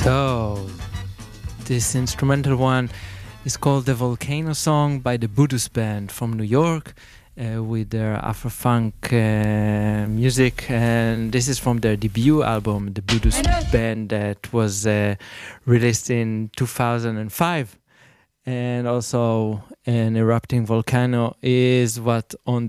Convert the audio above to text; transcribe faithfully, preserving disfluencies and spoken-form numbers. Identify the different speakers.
Speaker 1: So, this instrumental one is called The Volcano Song by the Budus Band from New York uh, with their Afro-funk uh, music. And this is from their debut album, The Budus Band, that was uh, released in two thousand five. And also, An Erupting Volcano is what on